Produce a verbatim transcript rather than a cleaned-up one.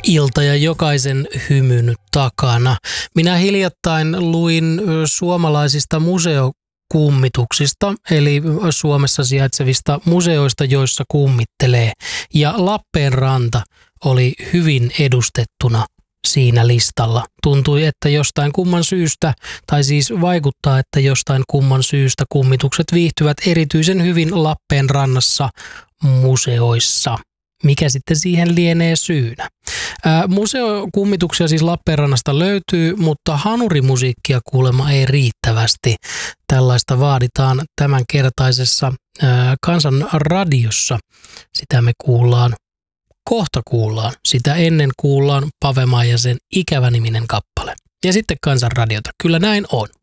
Ilta ja jokaisen hymyn takana. Minä hiljattain luin suomalaisista museokummituksista, eli Suomessa sijaitsevista museoista, joissa kummittelee. Ja Lappeenranta oli hyvin edustettuna siinä listalla. Tuntui, että jostain kumman syystä, tai siis vaikuttaa, että jostain kumman syystä kummitukset viihtyvät erityisen hyvin Lappeenrannassa museoissa. Mikä sitten siihen lienee syynä? Ää, museokummituksia siis Lappeenrannasta löytyy, mutta hanurimusiikkia kuulemma ei riittävästi. Tällaista vaaditaan tämänkertaisessa ää, Kansan radiossa. Sitä me kuullaan, kohta kuullaan. Sitä ennen kuullaan Pave Maijasen Ikävä-niminen kappale. Ja sitten Kansan radiota. Kyllä näin on.